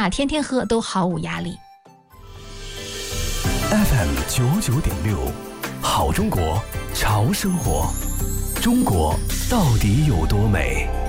啊，天天喝都毫无压力。 FM99.6，好中国，潮生活，中国到底有多美？